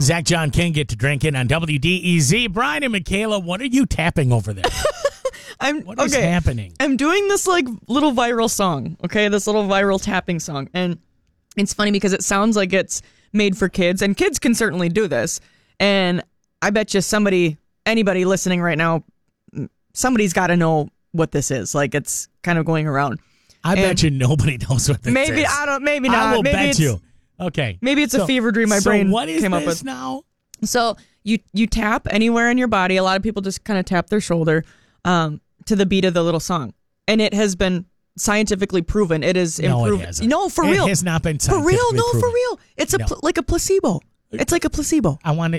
Zach, John, King get to drinking on WDEZ. Brian and Michaela, what are you tapping over there? What is happening? I'm doing this like little viral song, okay? This little viral tapping song. And it's funny because it sounds like it's made for kids, and kids can certainly do this. And I bet you anybody listening right now, somebody's got to know what this is. Like, it's kind of going around. I bet you nobody knows what this is. Maybe not. I will maybe bet you. Okay. Maybe it's a fever dream my brain what is came up this with. now? So you tap anywhere in your body. A lot of people just kind of tap their shoulder to the beat of the little song. And it has been scientifically proven. It is improved. It hasn't. No, for real. It has not been for scientifically real. No, proven. for real. It's like a placebo. It's like a placebo. I want